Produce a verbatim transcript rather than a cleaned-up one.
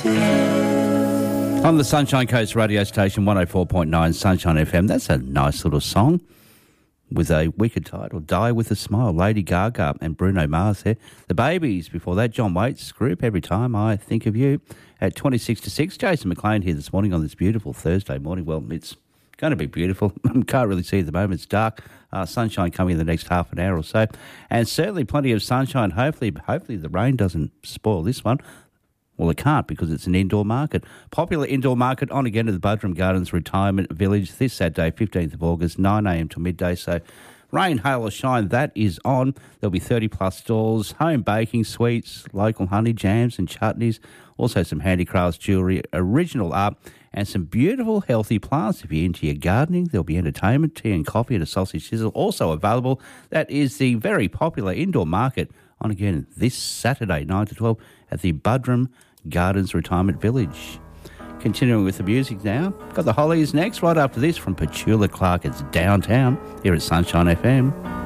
On the Sunshine Coast radio station, one oh four point nine Sunshine F M. That's a nice little song with a wicked title, Die With A Smile. Lady Gaga and Bruno Mars there. The Babies, before that, John Waite's group, Every Time I Think of You. At twenty-six to six, Jason McLean here this morning on this beautiful Thursday morning. Well, it's going to be beautiful. Can't really see at the moment. It's dark. Uh, sunshine coming in the next half an hour or so. And certainly plenty of sunshine. Hopefully, hopefully the rain doesn't spoil this one. Well, it can't because it's an indoor market. Popular indoor market on again at the Budrum Gardens Retirement Village this Saturday, fifteenth of August, nine a m till midday. So rain, hail or shine, that is on. There'll be thirty plus stalls, home baking, sweets, local honey, jams and chutneys, also some handicrafts, jewellery, original art and some beautiful healthy plants. If you're into your gardening, there'll be entertainment, tea and coffee and a sausage sizzle also available. That is the very popular indoor market on again this Saturday, nine to twelve at the Budrum Gardens Retirement Village. Continuing with the music now, got the Hollies next, right after this from Petula Clark. It's Downtown here at Sunshine F M.